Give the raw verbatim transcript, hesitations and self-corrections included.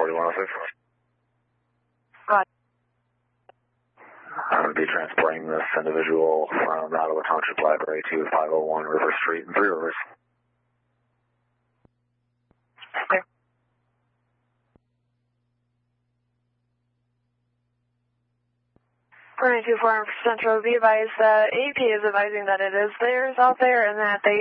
forty-one oh six. Got it. I'm going to be transporting this individual from Ottawa Township Library to five oh one River Street in Three Rivers. Okay. four nine two four Central, be advised that A P is advising that it is theirs out there and that they